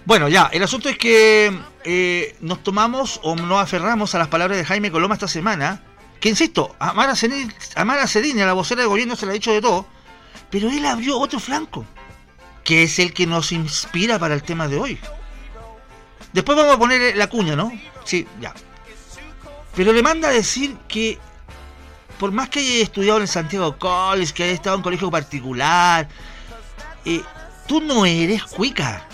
Bueno, ya, el asunto es que nos tomamos o nos aferramos a las palabras de Jaime Coloma esta semana, que insisto, a Mara Cedini, a la vocera de gobierno, se le ha dicho de todo, pero él abrió otro flanco, que es el que nos inspira para el tema de hoy. Después vamos a poner la cuña, ¿no? Sí, ya. Pero le manda a decir que por más que haya estudiado en el Santiago College, que haya estado en colegio particular, tú no eres cuica.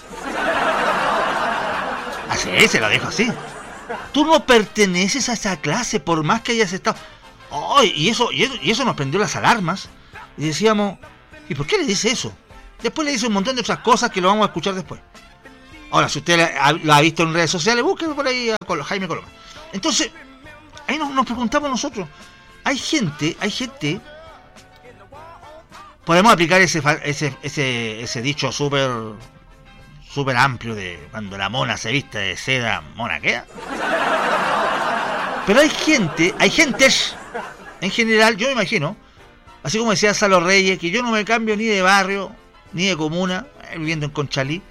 Así, se lo dejo así. Tú no perteneces a esa clase, por más que hayas estado... Oh, y eso nos prendió las alarmas. Y decíamos, ¿y por qué le dice eso? Después le dice un montón de otras cosas que lo vamos a escuchar después. Ahora, si usted lo ha visto en redes sociales, búsquelo por ahí a Jaime Coloma. Entonces, ahí nos preguntamos nosotros, hay gente, podemos aplicar ese dicho súper amplio de cuando la mona se viste de seda, mona queda. Pero hay gentes, en general, yo me imagino, así como decía Salo Reyes, que yo no me cambio ni de barrio, ni de comuna, viviendo en Conchalí.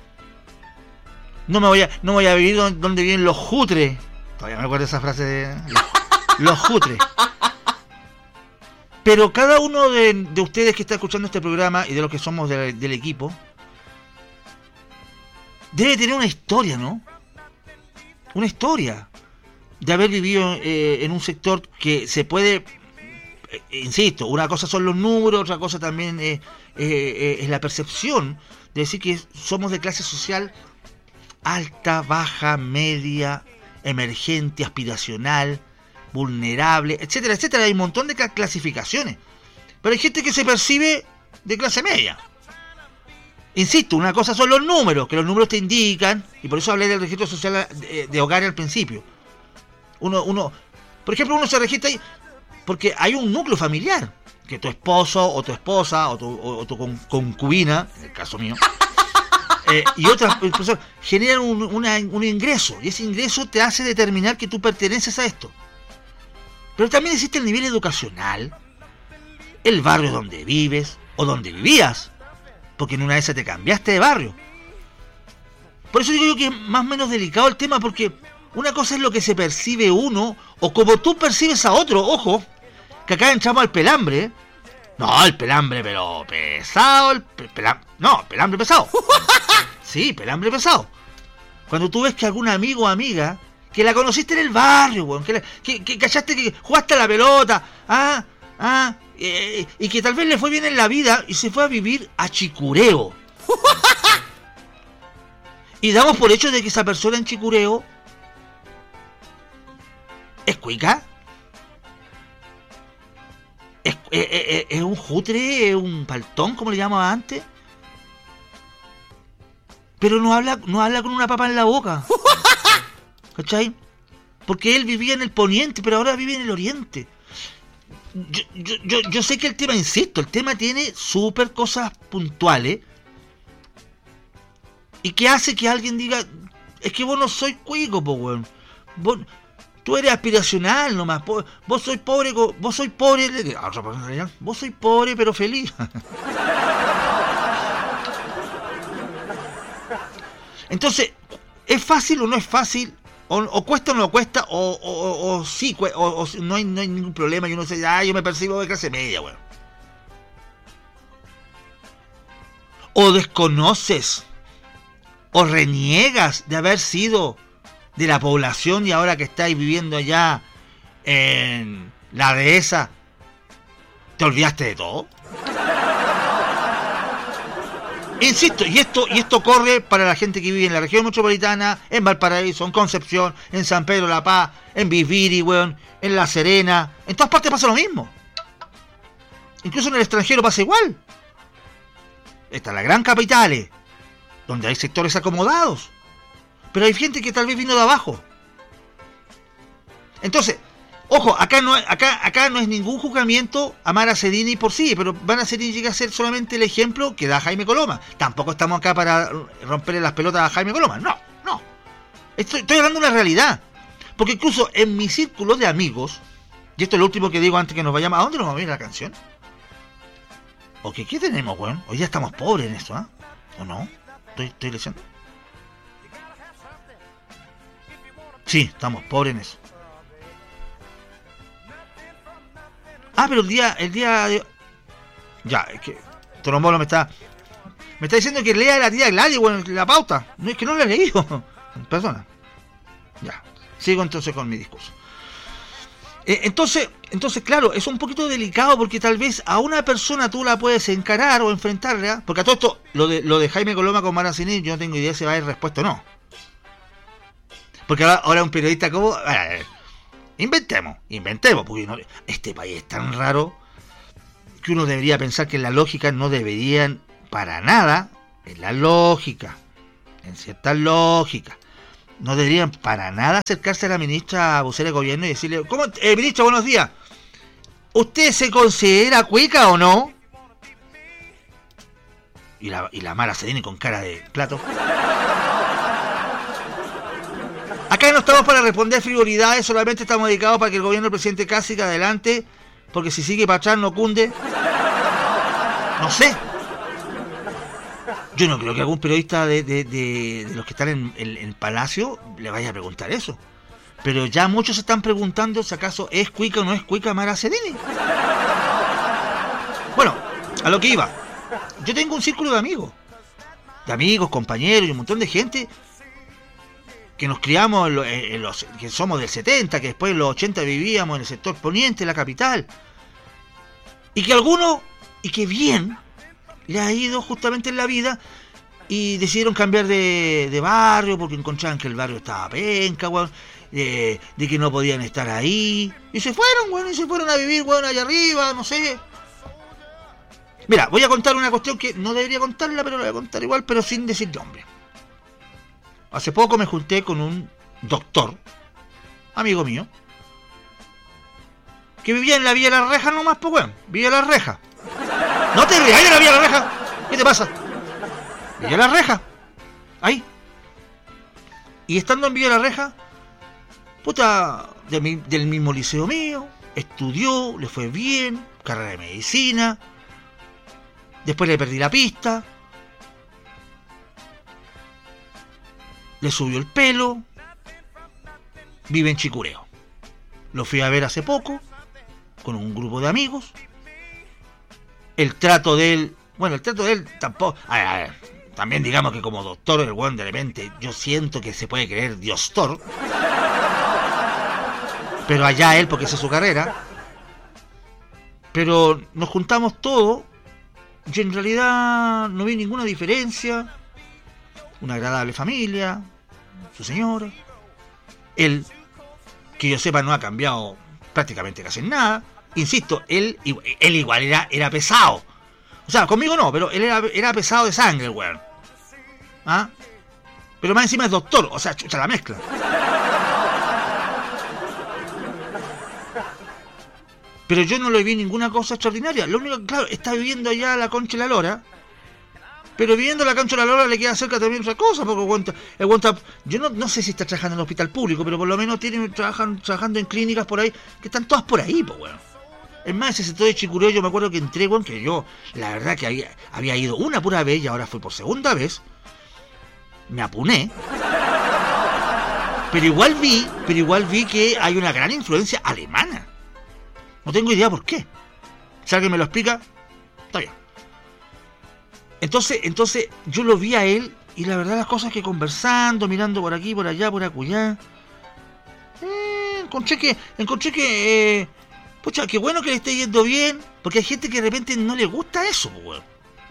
No voy a vivir donde viven los jutres. Todavía me acuerdo esa frase de los jutres. Pero cada uno de ustedes que está escuchando este programa y de los que somos del equipo debe tener una historia, ¿no? Una historia de haber vivido en un sector que se puede, insisto, una cosa son los números, otra cosa también es la percepción de decir que somos de clase social alta, baja, media, emergente, aspiracional, vulnerable, etcétera, etcétera. Hay un montón de clasificaciones. Pero hay gente que se percibe de clase media. Insisto, una cosa son los números, que los números te indican, y por eso hablé del registro social de hogar al principio. Por ejemplo, uno se registra ahí porque hay un núcleo familiar, que tu esposo o tu esposa o tu concubina, en el caso mío, y otras personas generan un ingreso, y ese ingreso te hace determinar que tú perteneces a esto. Pero también existe el nivel educacional, el barrio donde vives o donde vivías, porque en una de esas te cambiaste de barrio. Por eso digo yo que es más o menos delicado el tema, porque una cosa es lo que se percibe uno o como tú percibes a otro. Ojo, que acá entramos al pelambre. No, el pelambre pero pesado, pelambre pesado. Sí, pelambre pesado. Cuando tú ves que algún amigo o amiga que la conociste en el barrio, weón, que cachaste que jugaste a la pelota, y que tal vez le fue bien en la vida y se fue a vivir a Chicureo. Y damos por hecho de que esa persona en Chicureo es cuica, es un jutre, es un paltón, como le llamaba antes. Pero no habla con una papa en la boca. ¿Cachai? Porque él vivía en el poniente, pero ahora vive en el oriente. Yo sé que el tema, insisto, el tema tiene súper cosas puntuales. Y que hace que alguien diga, es que vos no sois cuico, po, weón. Tú eres aspiracional nomás. Vos sois pobre, vos sois pobre pero feliz. Entonces, ¿es fácil o no es fácil? O cuesta o no cuesta, o sí, o no hay ningún problema. Yo no sé, yo me percibo de clase media, weón. O desconoces, o reniegas de haber sido de la población y ahora que estáis viviendo allá en la dehesa, ¿te olvidaste de todo? Insisto, y esto corre para la gente que vive en la región metropolitana, en Valparaíso, en Concepción, en San Pedro de la Paz, en Bisbiri, weón, en La Serena. En todas partes pasa lo mismo. Incluso en el extranjero pasa igual. Está la gran capital, donde hay sectores acomodados. Pero hay gente que tal vez vino de abajo. Entonces, ojo, acá no es ningún juzgamiento a Mara Cedini por sí, pero Mara Cedini llega a ser solamente el ejemplo que da Jaime Coloma. Tampoco estamos acá para romperle las pelotas a Jaime Coloma. No. Estoy hablando de una realidad. Porque incluso en mi círculo de amigos, y esto es lo último que digo antes que nos vayamos, ¿a dónde nos va a ir la canción? ¿O qué tenemos, weón? Hoy ya estamos pobres en esto, ¿o no? Estoy leyendo. Sí, estamos pobres en eso. Ah, pero el día de... Ya, es que Torombolo me está diciendo que lea la tía Gladys, bueno, la pauta. No, es que no la he leído. Perdona. Ya, sigo entonces con mi discurso. Entonces, claro, es un poquito delicado porque tal vez a una persona tú la puedes encarar o enfrentarla, porque a todo esto, lo de Jaime Coloma con Maraciní, yo no tengo idea si va a haber respuesta o no. Porque ahora un periodista como... Inventemos, porque este país es tan raro que uno debería pensar que en la lógica no deberían para nada, en la lógica, en cierta lógica, no deberían para nada acercarse a la ministra vocera de gobierno y decirle, ¿cómo, ministra, buenos días? ¿Usted se considera cuica o no? Y la Mara Sedini con cara de plato. Acá no estamos para responder frivolidades, solamente estamos dedicados para que el gobierno del presidente Kast siga adelante, porque si sigue para atrás no cunde. No sé. Yo no creo que algún periodista de los que están en el Palacio le vaya a preguntar eso. Pero ya muchos se están preguntando si acaso es cuica o no es cuica Mara Sedini. Bueno, a lo que iba. Yo tengo un círculo de amigos, compañeros y un montón de gente que nos criamos que somos del 70, que después en los 80 vivíamos en el sector poniente, la capital. Y que bien le ha ido justamente en la vida y decidieron cambiar de barrio porque encontraban que el barrio estaba penca, weón, de que no podían estar ahí. Y se fueron, weón, a vivir, weón, allá arriba, no sé. Mira, voy a contar una cuestión que no debería contarla, pero la voy a contar igual, pero sin decir nombre. Hace poco me junté con un doctor, amigo mío, que vivía en la Villa de la Reja nomás, pues weón, Villa de la Reja. No te rías, de la Villa de la Reja. ¿Qué te pasa? Villa de la Reja. Ahí. Y estando en Villa de la Reja, puta, del mismo liceo mío, estudió, le fue bien, carrera de medicina. Después le perdí la pista. Le subió el pelo. Vive en Chicureo. Lo fui a ver hace poco con un grupo de amigos. El trato de él tampoco. También digamos que como doctor, el weón de repente yo siento que se puede creer Diostor. Pero allá él, porque esa es su carrera. Pero nos juntamos todos y en realidad no vi ninguna diferencia. Una agradable familia, su señora. Él, que yo sepa, no ha cambiado prácticamente casi en nada. Insisto, él igual era pesado. O sea, conmigo no, pero él era pesado de sangre, el weón. ¿Ah? Pero más encima es doctor, o sea, chucha la mezcla. Pero yo no le vi ninguna cosa extraordinaria. Lo único que, claro, está viviendo allá la Concha de la Lora. Pero viviendo la Concha de la Lora le queda cerca también otra cosa, porque yo no sé si está trabajando en el hospital público, pero por lo menos trabajando en clínicas por ahí, que están todas por ahí, pues bueno. Es más, ese sector de Chicureo yo me acuerdo que entré, bueno, que yo, la verdad que había ido una pura vez y ahora fui por segunda vez. Me apuné. Pero igual vi que hay una gran influencia alemana. No tengo idea por qué. Si alguien me lo explica, está bien. Entonces yo lo vi a él y la verdad las cosas que conversando, mirando por aquí, por allá, por acullá, encontré que pucha, qué bueno que le esté yendo bien, porque hay gente que de repente no le gusta eso, pues.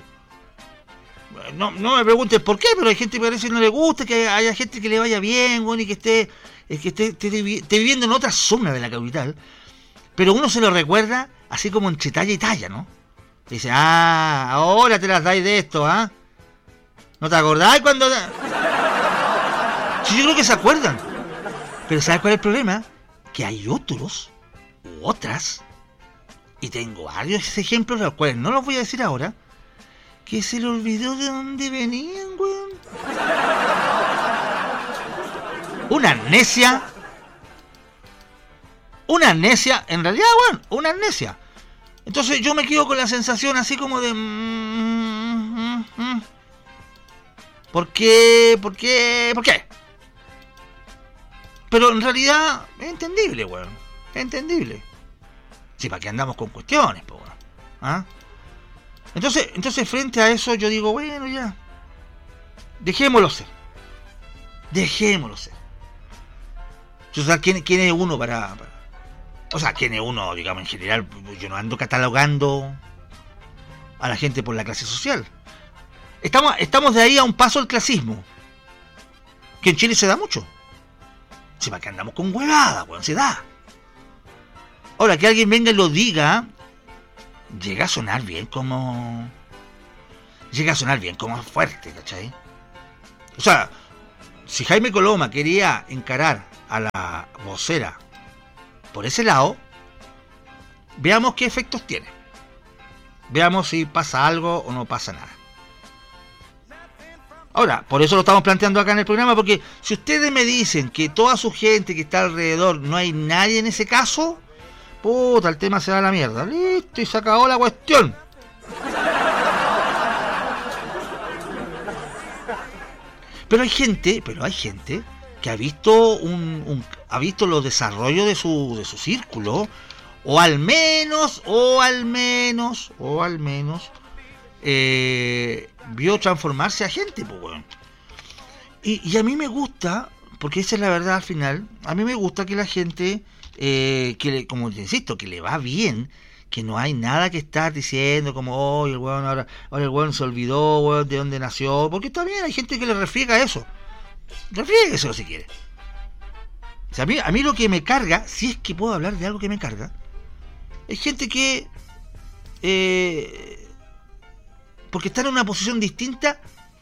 No me preguntes por qué, pero hay gente que parece que no le gusta, que haya gente que le vaya bien, bueno, y que esté viviendo en otra zona de la capital, pero uno se lo recuerda así como entre talla y talla, ¿no? Dice, ahora te las dais de esto, ¿ah? ¿No te acordás cuando...? Sí, yo creo que se acuerdan. Pero ¿sabes cuál es el problema? Que hay otros, u otras, y tengo varios ejemplos, de los cuales no los voy a decir ahora, que se le olvidó de dónde venían, weón. Una amnesia, en realidad, weón, una amnesia. Entonces yo me quedo con la sensación así como de... ¿Por qué? Pero en realidad es entendible, weón. Es entendible. Sí, ¿para qué andamos con cuestiones, po, weón? ¿Ah? Entonces, frente a eso, yo digo, bueno, ya. Dejémoslo ser. O sea, ¿quién es uno para... O sea, ¿quién es uno, digamos, en general? Yo no ando catalogando a la gente por la clase social. Estamos de ahí a un paso al clasismo. Que en Chile se da mucho. Si para que andamos con huevada, weón, se da. Ahora, que alguien venga y lo diga, llega a sonar bien como fuerte, ¿cachai? O sea, si Jaime Coloma quería encarar a la vocera por ese lado, veamos qué efectos tiene. Veamos si pasa algo o no pasa nada. Ahora, por eso lo estamos planteando acá en el programa, porque si ustedes me dicen que toda su gente que está alrededor, no hay nadie en ese caso, puta, el tema se va a la mierda. Listo, y se acabó la cuestión. Pero hay gente que ha visto ha visto los desarrollos de su círculo, o al menos vio transformarse a gente, pues, weón. Y a mí me gusta, porque esa es la verdad al final, a mí me gusta que la gente, como te insisto, que le va bien, que no hay nada que estar diciendo como, el weón ahora el weón se olvidó, weón, de dónde nació, porque está bien, hay gente que le refriega eso. Refriégueselo si quiere. O sea, a mí lo que me carga, si es que puedo hablar de algo que me carga, es gente que porque está en una posición distinta,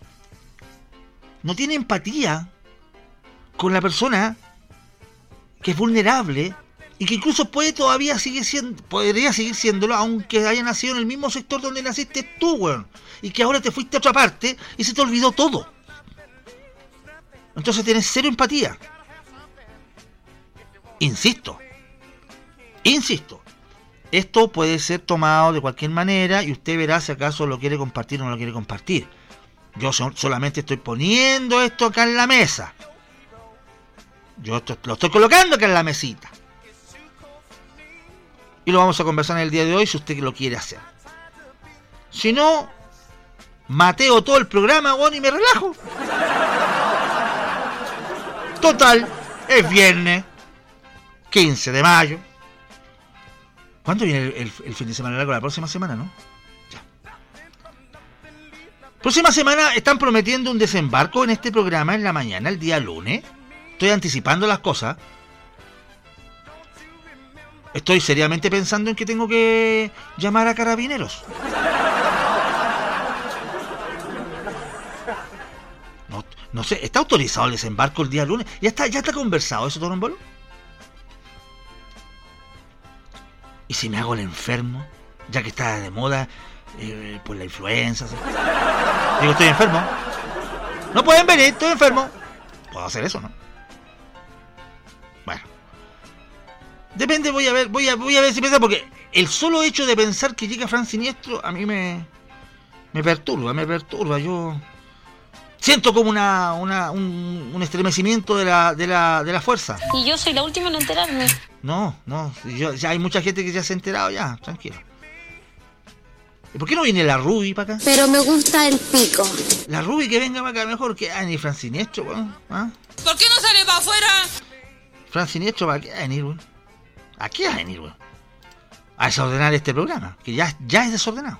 no tiene empatía con la persona que es vulnerable y que incluso podría seguir siéndolo, aunque haya nacido en el mismo sector donde naciste tú, weón, y que ahora te fuiste a otra parte y se te olvidó todo. Entonces tienes cero empatía. Insisto, esto puede ser tomado de cualquier manera y usted verá si acaso lo quiere compartir o no lo quiere compartir. Yo solamente estoy poniendo esto acá en la mesa. Yo lo estoy colocando acá en la mesita. Y lo vamos a conversar en el día de hoy si usted lo quiere hacer. Si no, mateo todo el programa, bueno, y me relajo. Total, es viernes 15 de mayo. ¿Cuándo viene el fin de semana largo? La próxima semana, ¿no? Ya. Próxima semana están prometiendo un desembarco en este programa en la mañana, el día lunes. Estoy anticipando las cosas. Estoy seriamente pensando en que tengo que llamar a Carabineros. No sé, ¿está autorizado el desembarco el día lunes? ¿Ya está conversado eso, Torombolo? ¿Y si me hago el enfermo? Ya que está de moda por la influenza. ¿Sí? Digo, estoy enfermo. No pueden venir, estoy enfermo. ¿Puedo hacer eso, no? Bueno. Depende, voy a ver si piensa, porque el solo hecho de pensar que llega Fran Siniestro a mí me perturba. Yo siento como un estremecimiento de la fuerza. Y yo soy la última en enterarme. No, ya hay mucha gente que ya se ha enterado, ya, tranquilo. ¿Y por qué no viene la Ruby para acá? Pero me gusta el pico. La Ruby que venga para acá mejor que ni Fran Siniestro, weón. ¿Ah? ¿Por qué no sale para afuera? Fran Siniestro, ¿para qué va a venir, weón? ¿A qué va a venir, weón? A desordenar este programa, que ya es desordenado.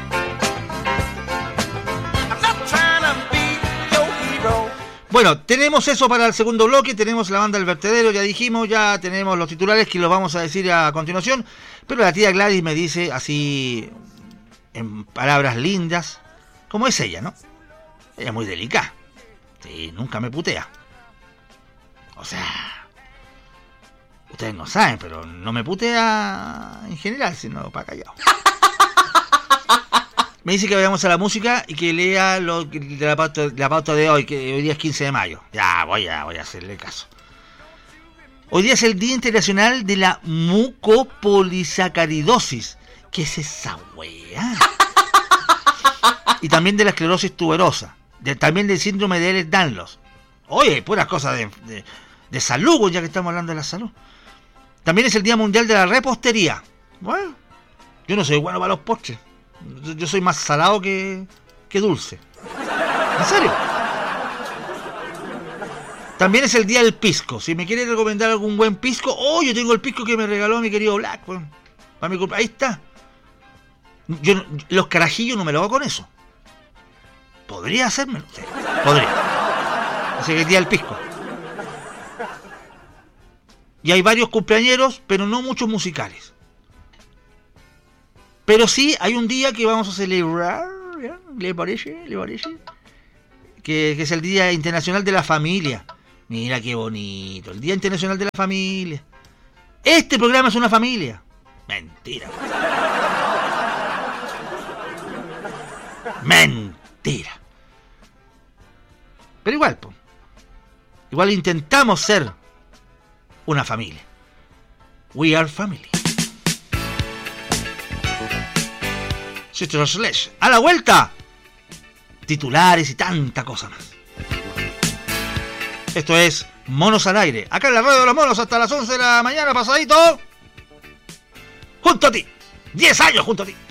Bueno, tenemos eso para el segundo bloque, tenemos la banda del vertedero, ya dijimos, ya tenemos los titulares que los vamos a decir a continuación, pero la tía Gladys me dice así, en palabras lindas, como es ella, ¿no? Ella es muy delicada, sí, nunca me putea. O sea, ustedes no saben, pero no me putea en general, sino para callado. Me dice que vayamos a la música y que lea lo de la pauta de hoy, que hoy día es 15 de mayo. Ya, voy a hacerle caso. Hoy día es el Día Internacional de la Mucopolisacaridosis. ¿Qué es esa weá? Y también de la esclerosis tuberosa. También del síndrome de Ehlers-Danlos. Oye, puras cosas de salud, ya que estamos hablando de la salud. También es el Día Mundial de la Repostería. Bueno, yo no soy bueno para los postres. Yo soy más salado que dulce. ¿En serio? También es el Día del Pisco. Si me quiere recomendar algún buen pisco, yo tengo el pisco que me regaló mi querido Black. Bueno, para mi culpa. Ahí está. Los carajillos no me lo hago con eso. Podría hacérmelo. Sí, podría. Así que el Día del Pisco. Y hay varios cumpleañeros, pero no muchos musicales. Pero sí, hay un día que vamos a celebrar, ¿ya? ¿Le parece? Que es el Día Internacional de la Familia. Mira qué bonito, el Día Internacional de la Familia. Este programa es una familia. Mentira. Mentira. Pero igual, igual intentamos ser una familia. We are family. Sister Slash. A la vuelta, titulares y tanta cosa más. Esto es Monos al Aire. Acá en la radio de los monos hasta las 11 de la mañana pasadito. Junto a ti. 10 años junto a ti.